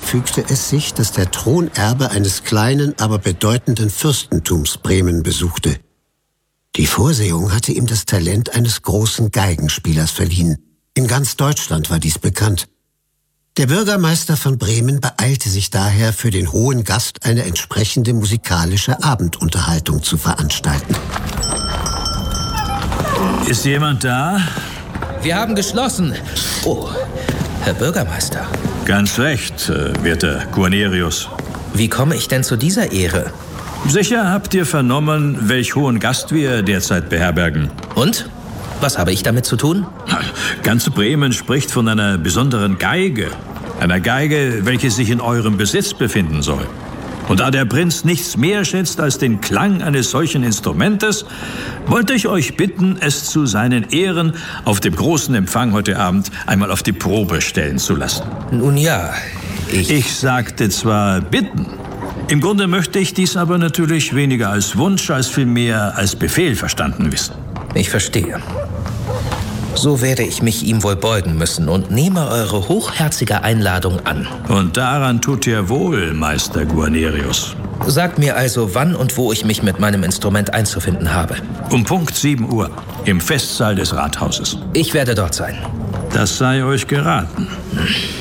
fügte es sich, dass der Thronerbe eines kleinen, aber bedeutenden Fürstentums Bremen besuchte. Die Vorsehung hatte ihm das Talent eines großen Geigenspielers verliehen. In ganz Deutschland war dies bekannt. Der Bürgermeister von Bremen beeilte sich daher, für den hohen Gast eine entsprechende musikalische Abendunterhaltung zu veranstalten. Ist jemand da? Wir haben geschlossen. Oh, Herr Bürgermeister. Ganz recht, werter Guarnerius. Wie komme ich denn zu dieser Ehre? Sicher habt ihr vernommen, welch hohen Gast wir derzeit beherbergen. Und? Was habe ich damit zu tun? Ganz Bremen spricht von einer besonderen Geige. Einer Geige, welche sich in eurem Besitz befinden soll. Und da der Prinz nichts mehr schätzt als den Klang eines solchen Instrumentes, wollte ich euch bitten, es zu seinen Ehren auf dem großen Empfang heute Abend einmal auf die Probe stellen zu lassen. Nun ja, Ich sagte zwar bitten. Im Grunde möchte ich dies aber natürlich weniger als Wunsch, als vielmehr als Befehl verstanden wissen. Ich verstehe. So werde ich mich ihm wohl beugen müssen und nehme eure hochherzige Einladung an. Und daran tut ihr wohl, Meister Guarnerius. Sagt mir also, wann und wo ich mich mit meinem Instrument einzufinden habe. Um Punkt 7 Uhr im Festsaal des Rathauses. Ich werde dort sein. Das sei euch geraten.